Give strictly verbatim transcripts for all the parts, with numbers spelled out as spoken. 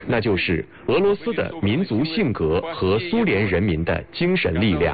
那就是俄罗斯的民族性格和苏联人民的精神力量。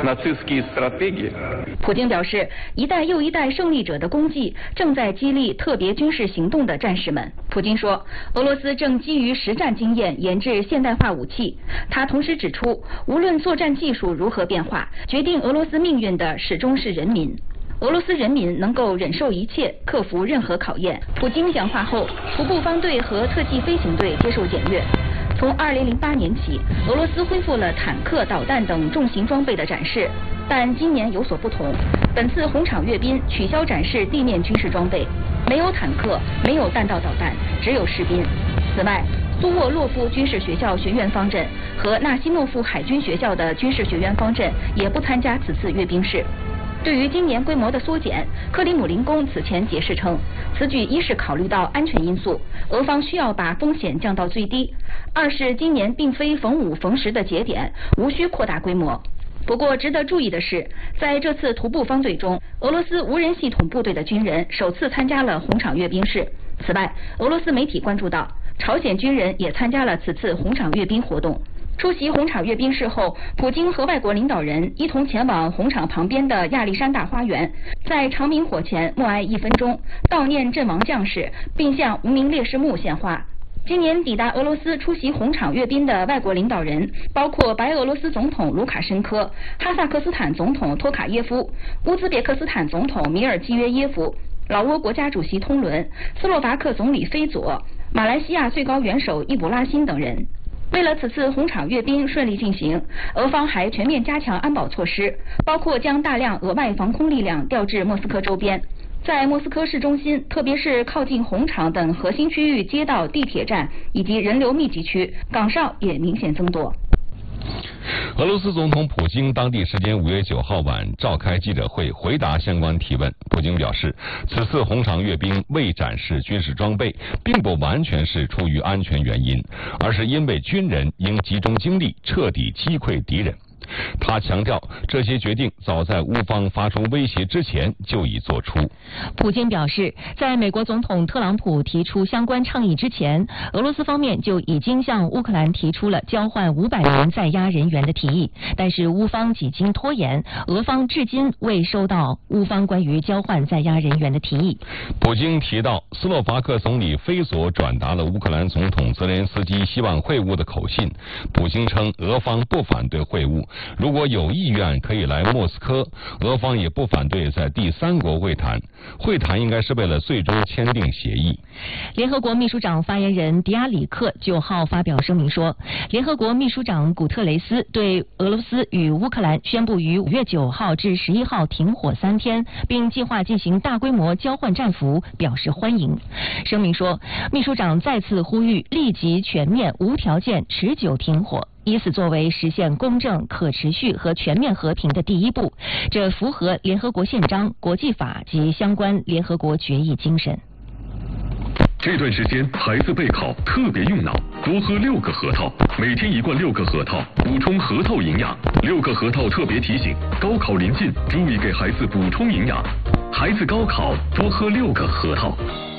普京表示，一代又一代胜利者的功绩正在激励特别军事行动的战士们。普京说，俄罗斯正基于实战经验研制现代化武器。他同时指出，无论作战技术如何变化，决定俄罗斯命运的始终是人民。俄罗斯人民能够忍受一切，克服任何考验。普京讲话后，徒步方队和特技飞行队接受检阅。从二零零八年起，俄罗斯恢复了坦克、导弹等重型装备的展示，但今年有所不同。本次红场阅兵取消展示地面军事装备，没有坦克，没有弹道导弹，只有士兵。此外，苏沃洛夫军事学校学院方阵和纳西诺夫海军学校的军事学院方阵也不参加此次阅兵式。对于今年规模的缩减，克里姆林宫此前解释称，此举一是考虑到安全因素，俄方需要把风险降到最低；二是今年并非逢五逢十的节点，无需扩大规模。不过值得注意的是，在这次徒步方队中，俄罗斯无人系统部队的军人首次参加了红场阅兵式。此外，俄罗斯媒体关注到，朝鲜军人也参加了此次红场阅兵活动。出席红场阅兵式后，普京和外国领导人一同前往红场旁边的亚历山大花园，在长明火前默哀一分钟，悼念阵亡将士，并向无名烈士墓献花。今年抵达俄罗斯出席红场阅兵的外国领导人包括白俄罗斯总统卢卡申科、哈萨克斯坦总统托卡耶夫、乌兹别克斯坦总统米尔基约耶夫、老挝国家主席通伦、斯洛伐克总理菲佐、马来西亚最高元首易卜拉欣等人。为了此次红场阅兵顺利进行，俄方还全面加强安保措施，包括将大量额外防空力量调至莫斯科周边。在莫斯科市中心，特别是靠近红场等核心区域街道、地铁站以及人流密集区，岗哨也明显增多。 俄罗斯总统普京当地时间五月九号晚召开记者会，回答相关提问。普京表示，此次红场阅兵未展示军事装备，并不完全是出于安全原因，而是因为军人应集中精力彻底击溃敌人。他强调，这些决定早在乌方发出威胁之前就已做出。 普京表示，在美国总统特朗普提出相关倡议之前，俄罗斯方面就已经向乌克兰提出了交换五百名在押人员的提议，但是乌方几经拖延，俄方至今未收到乌方关于交换在押人员的提议。 普京提到，斯洛伐克总理菲佐转达了乌克兰总统泽连斯基希望会晤的口信。普京称，俄方不反对会晤，如果有意愿可以来莫斯科，俄方也不反对在第三国会谈，会谈应该是为了最终签订协议。 联合国秘书长发言人迪亚里克九号发表声明说，联合国秘书长古特雷斯对俄罗斯与乌克兰宣布于五月九号至十一号停火三天，并计划进行大规模交换战俘表示欢迎。声明说，秘书长再次呼吁立即全面无条件持久停火，以此作为实现公正、可持续和全面和平的第一步，这符合联合国宪章、国际法及相关联合国决议精神。 这段时间孩子备考特别用脑，多喝六个核桃，每天一罐六个核桃，补充核桃营养。六个核桃特别提醒，高考临近，注意给孩子补充营养。孩子高考多喝六个核桃。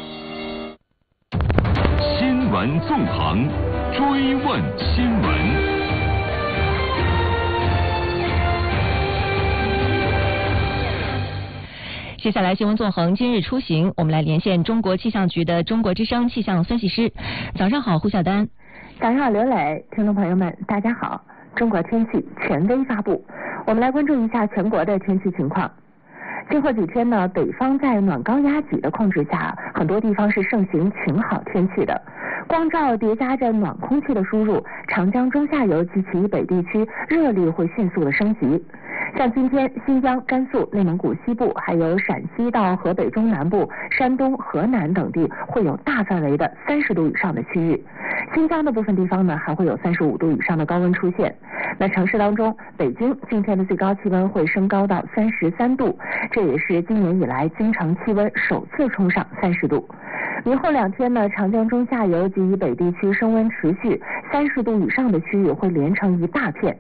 新闻纵横，追问新闻。 接下来新闻纵横今日出行，我们来连线中国气象局的中国之声气象分析师。早上好，胡晓丹。 早上好，刘磊。听众朋友们，大家好。中国天气权威发布，我们来关注一下全国的天气情况。今后几天呢，北方在暖高压脊的控制下，很多地方是盛行晴好天气的。光照叠加着暖空气的输入，长江中下游及其以北地区热力会迅速的升级。像今天，新疆、甘肃、内蒙古西部，还有陕西到河北中南部、山东、河南等地会有大范围的三十度以上的区域。新疆的部分地方呢，还会有三十五度以上的高温出现。那城市当中，北京今天的最高气温会升高到三十三度，这也是今年以来京城气温首次冲上三十度。明后两天呢，长江中下游及以北地区升温持续，三十度以上的区域会连成一大片。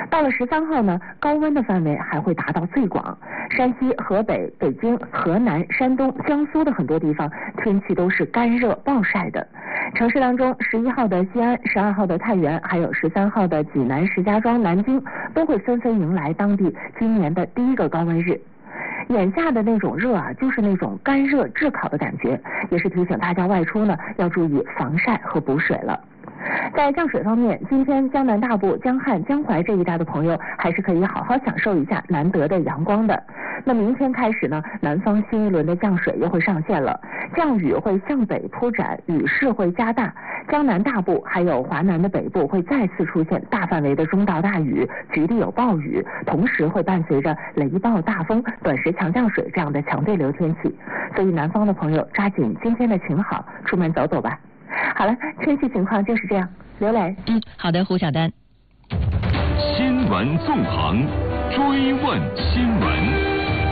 到了十三号呢，高温的范围还会达到最广，山西、河北、北京、河南、山东、江苏的很多地方天气都是干热暴晒的。城市当中，十一号的西安、十二号的太原，还有十三号的济南、石家庄、南京，都会纷纷迎来当地今年的第一个高温日。眼下的那种热啊，就是那种干热炙烤的感觉，也是提醒大家外出呢要注意防晒和补水了。在降水方面，今天江南大部、江汉、江淮这一带的朋友还是可以好好享受一下难得的阳光的。那明天开始呢，南方新一轮的降水又会上线了，降雨会向北铺展，雨势会加大，江南大部还有华南的北部会再次出现大范围的中到大雨，局地有暴雨，同时会伴随着雷暴、大风、短时强降水这样的强对流天气。所以南方的朋友抓紧今天的晴好，出门走走吧。好了，天气情况就是这样。刘磊， 嗯，好的，胡晓丹。 新闻纵横，追问新闻。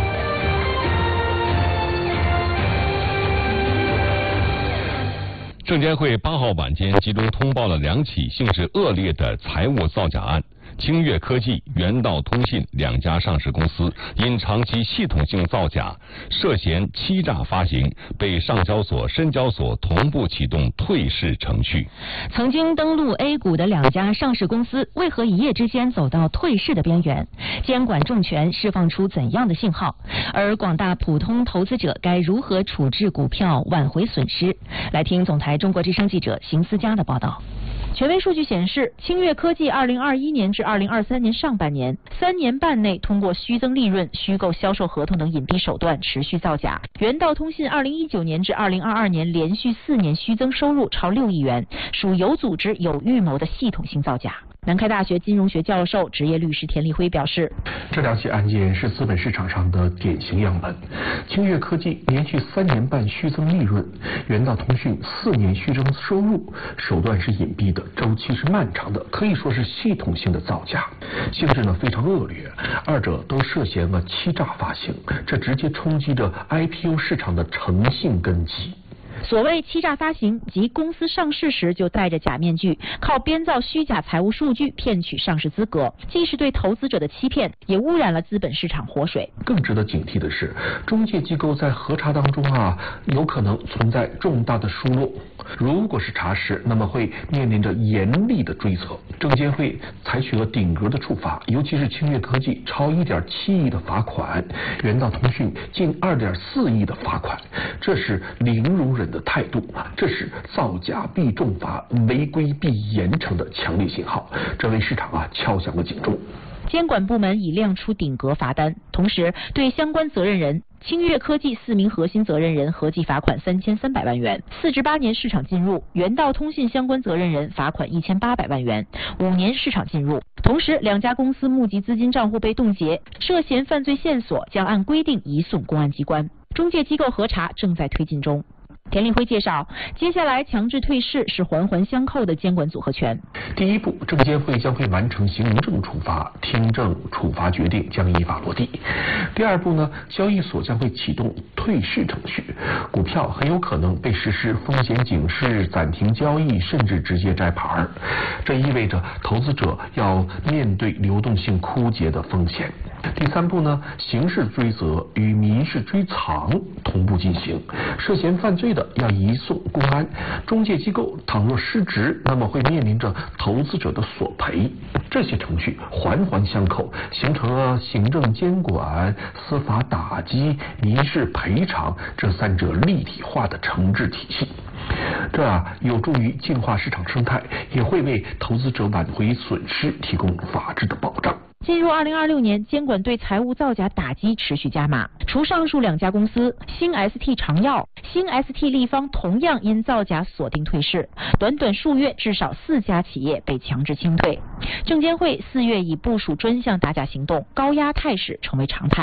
证监会八号晚间集中通报了两起性质恶劣的财务造假案。清越科技、元道通信两家上市公司因长期系统性造假，涉嫌欺诈发行，被上交所、深交所同步启动退市程序。 曾经登陆 A 股的两家上市公司，为何一夜之间走到退市的边缘？监管重拳释放出怎样的信号？而广大普通投资者该如何处置股票，挽回损失？来听总台中国之声记者邢思佳的报道。 权威数据显示，清越科技二零二一年至二零二三年上半年三年半内，通过虚增利润、虚构销售合同等隐蔽手段持续造假。元道通信二零一九年至二零二二年连续四年虚增收入超六亿元，属有组织、有预谋的系统性造假。南开大学金融学教授、职业律师田立辉表示， 这两起案件是资本市场上的典型样本。清越科技连续三年半虚增利润，元道通讯四年虚增收入，手段是隐蔽的，周期是漫长的，可以说是系统性的造假，性质呢非常恶劣，二者都涉嫌了欺诈发行，这直接冲击着 I P O 市场的诚信根基。 所谓欺诈发行，即公司上市时就戴着假面具，靠编造虚假财务数据骗取上市资格，既是对投资者的欺骗，也污染了资本市场活水。 更值得警惕的是，中介机构在核查当中啊，有可能存在重大的疏漏。如果是查实，那么会面临着严厉的追责。证监会采取了顶格的处罚，尤其是清越科技超一点七亿的罚款，元道通讯近二点四亿的罚款，这是零容忍的态度，这是造假必重罚、违规必严惩的强烈信号，这为市场啊敲响了警钟。 监管部门已亮出顶格罚单，同时对相关责任人清越科技四名核心责任人合计罚款三千三百万元，四至八年市场进入；元道通信相关责任人罚款一千八百万元，五年市场进入。同时，两家公司募集资金账户被冻结，涉嫌犯罪线索将按规定移送公安机关，中介机构核查正在推进中。田立辉介绍，接下来强制退市是环环相扣的监管组合拳。 第一步，证监会将会完成行政处罚，听证处罚决定将依法落地。第二步呢，交易所将会启动退市程序，股票很有可能被实施风险警示、暂停交易，甚至直接摘牌。这意味着投资者要面对流动性枯竭的风险。第三步呢，刑事追责与民事追偿同步进行，涉嫌犯罪的要移送公安，中介机构倘若失职，那么会面临着投资者的索赔。这些程序环环相扣，形成了行政监管、司法打击、民事赔偿这三者立体化的惩治体系。这啊有助于净化市场生态，也会为投资者挽回损失提供法治的保障。 进入二零二六年，监管对财务造假打击持续加码。除上述两家公司，新 S T 长药、新 S T 立方同样因造假锁定退市。短短数月，至少四家企业被强制清退。证监会四月已部署专项打假行动，高压态势成为常态。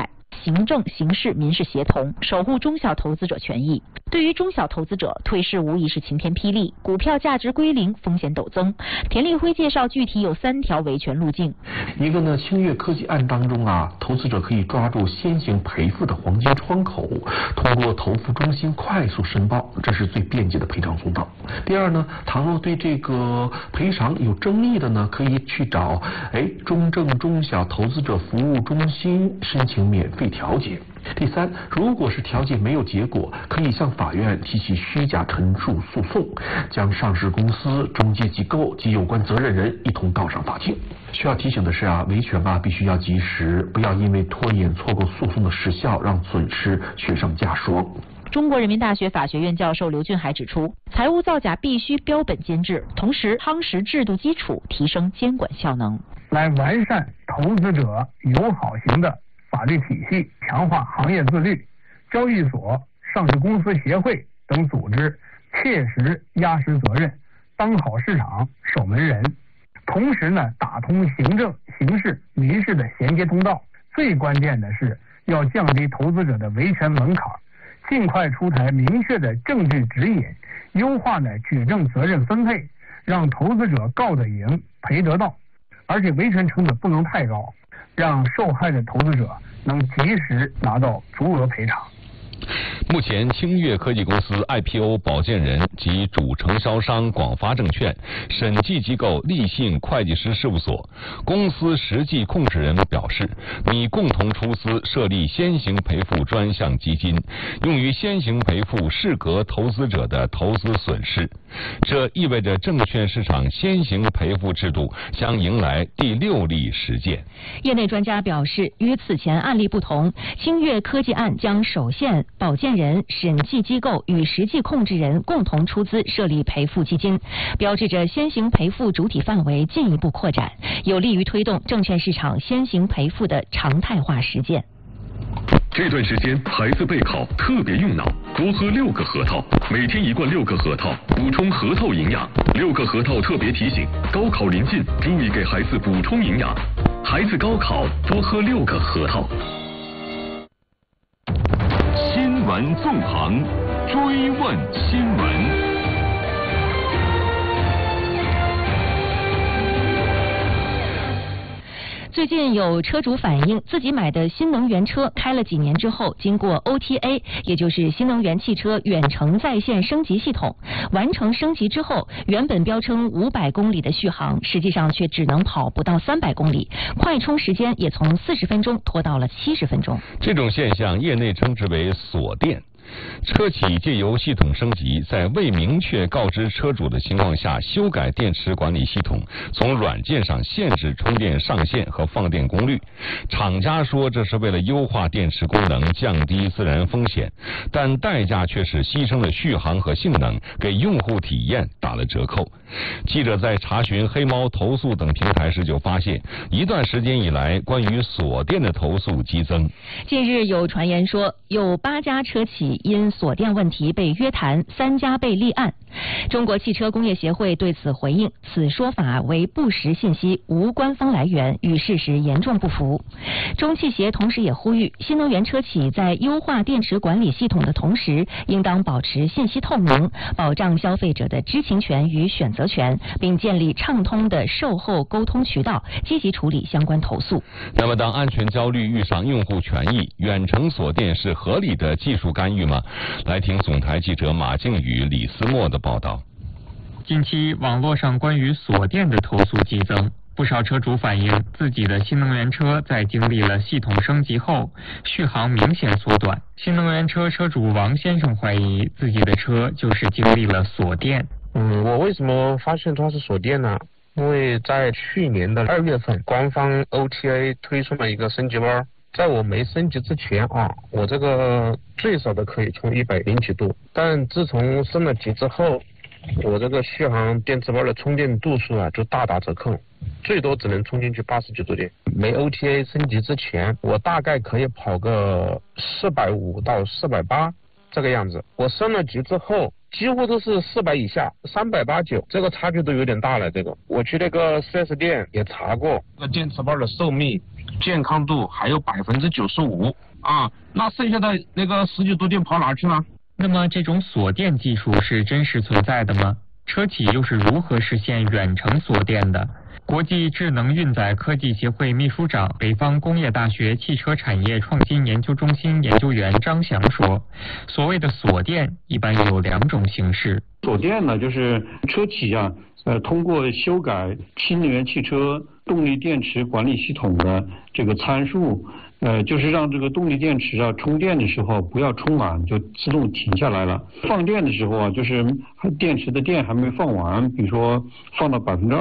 行政、刑事、民事协同，守护中小投资者权益。对于中小投资者，退市无疑是晴天霹雳，股票价值归零，风险陡增。田立辉介绍，具体有三条维权路径。 一个呢，清越科技案当中啊，投资者可以抓住先行赔付的黄金窗口，通过投付中心快速申报，这是最便捷的赔偿通道。第二呢，倘若对这个赔偿有争议的呢，可以去找哎中证中小投资者服务中心申请免费调解。第三，如果是调解没有结果，可以向法院提起虚假陈述诉讼，将上市公司、中介机构及有关责任人一同告上法庭。需要提醒的是啊，维权啊必须要及时，不要因为拖延错过诉讼的时效，让损失雪上加霜。 中国人民大学法学院教授刘俊海指出，财务造假必须标本兼治，同时夯实制度基础，提升监管效能， 来完善投资者友好型的法律体系，强化行业自律。交易所、上市公司协会等组织切实压实责任，当好市场守门人。同时呢，打通行政、刑事、民事的衔接通道。最关键的是要降低投资者的维权门槛，尽快出台明确的证据指引，优化呢举证责任分配，让投资者告得赢、赔得到，而且维权成本不能太高，让受害的投资者能及时拿到足额赔偿。 目前，清越科技公司 I P O 保荐人及主承销商广发证券、审计机构立信会计师事务所、公司实际控制人表示，拟共同出资设立先行赔付专项基金，用于先行赔付适格投资者的投资损失。这意味着证券市场先行赔付制度将迎来第六例实践。 业内专家表示，与此前案例不同，清越科技案将首现保荐人、审计机构与实际控制人共同出资设立赔付基金，标志着先行赔付主体范围进一步扩展，有利于推动证券市场先行赔付的常态化实践。 这段时间孩子备考特别用脑，多喝六个核桃，每天一罐六个核桃，补充核桃营养。六个核桃特别提醒：高考临近，注意给孩子补充营养。孩子高考多喝六个核桃。 新闻纵横，追问新闻。 最近有车主反映，自己买的新能源车开了几年之后，经过 O T A， 也就是新能源汽车远程在线升级系统，完成升级之后，原本标称五百公里的续航，实际上却只能跑不到三百公里，快充时间也从四十分钟拖到了七十分钟。 这种现象业内称之为锁电。车企借由系统升级，在未明确告知车主的情况下修改电池管理系统，从软件上限制充电上限和放电功率。厂家说这是为了优化电池功能，降低自燃风险，但代价却是牺牲了续航和性能，给用户体验打了折扣。记者在查询黑猫投诉等平台时就发现，一段时间以来关于锁电的投诉激增。 近日有传言说，有八家车企因锁电问题被约谈，三家被立案。中国汽车工业协会对此回应，此说法为不实信息，无官方来源，与事实严重不符。中汽协同时也呼吁，新能源车企在优化电池管理系统的同时，应当保持信息透明，保障消费者的知情权与选择权，并建立畅通的售后沟通渠道，积极处理相关投诉。 那么，当安全焦虑遇上用户权益，远程锁电是合理的技术干预吗？来听总台记者马靖宇、李思墨的报道。 近期网络上关于锁电的投诉激增，不少车主反映自己的新能源车在经历了系统升级后，续航明显缩短。新能源车车主王先生怀疑自己的车就是经历了锁电。 嗯，我为什么发现它是锁电呢？因为在去年的二月份，官方 O T A 推出了一个升级包。在我没升级之前啊，我这个最少的可以充一百零几度，但自从升了级之后，我这个续航电池包的充电度数啊就大打折扣，最多只能充进去八十几度电。没 O T A 升级之前，我大概可以跑个四百五到四百八这个样子。我升了级之后，几乎都是四百以下，三百八九，这个差距都有点大了。这个我去那个 四 S 店也查过，这个电池包的寿命健康度还有百分之九十五啊，那剩下的那个十几度电跑哪去了？ 那么这种锁电技术是真实存在的吗？车企又是如何实现远程锁电的？国际智能运载科技协会秘书长、北方工业大学汽车产业创新研究中心研究员张翔说，所谓的锁电一般有两种形式。 锁电呢，就是车企啊，呃，通过修改新能源汽车动力电池管理系统的这个参数，呃，就是让这个动力电池啊充电的时候不要充满，就自动停下来了。放电的时候啊，就是电池的电还没放完，比如说放到百分之二